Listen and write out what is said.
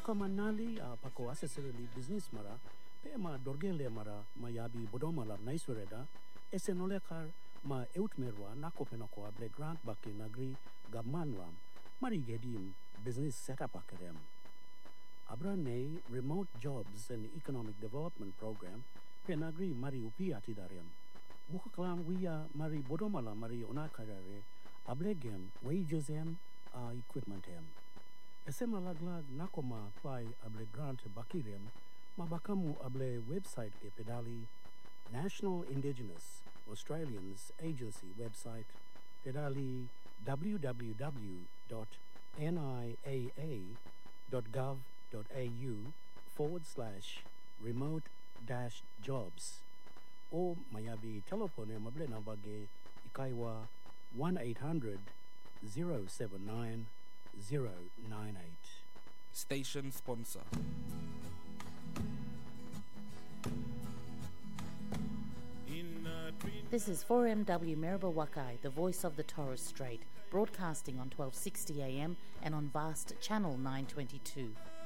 Ukamanali pako accessory business mara pe ma dorgele mara ma yabi bodomala naisureda esenolekar ma eutmerwa nakopenoko able grant baki nagri gamanwam mari gedim business setup akarem abrane remote jobs and economic development program pe nagri mari upi atidarem ukaklam wiya mari bodomala mari onakarare ablegem wagesem equipmentem esema laglag nakoma apply able grant bakirem mabakamu able website ke pedali National Indigenous Australians Agency website pedali www.niaa.gov.au/remote-jobs or mayabi telephone mable nambage ikaiwa 1-800-079-098. Station sponsor. This is 4MW Maribor Wakai, the voice of the Torres Strait, broadcasting on 1260 AM and on Vast Channel 922.